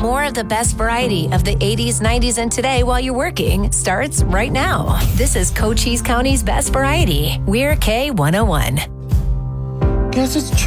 More of the best variety of the 80s, 90s, and today while you're working starts right now. This is Cochise County's best variety. We're K101. Guess it's